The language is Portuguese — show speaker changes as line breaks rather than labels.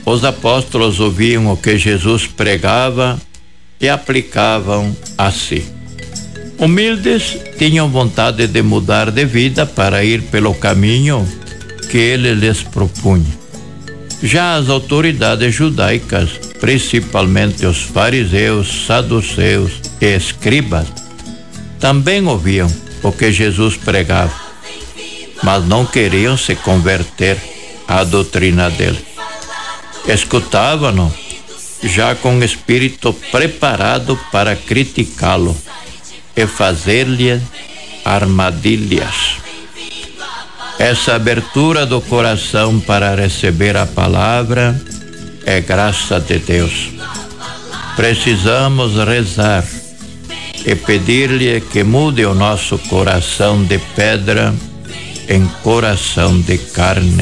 Os apóstolos ouviam o que Jesus pregava e aplicavam a si. Humildes, tinham vontade de mudar de vida para ir pelo caminho que ele lhes propunha. Já as autoridades judaicas, principalmente os fariseus, saduceus e escribas, também ouviam o que Jesus pregava, mas não queriam se converter à doutrina dele. Escutavam-no já com o espírito preparado para criticá-lo e fazer-lhe armadilhas. Essa abertura do coração para receber a palavra é graça de Deus. Precisamos rezar e pedir-lhe que mude o nosso coração de pedra em coração de carne.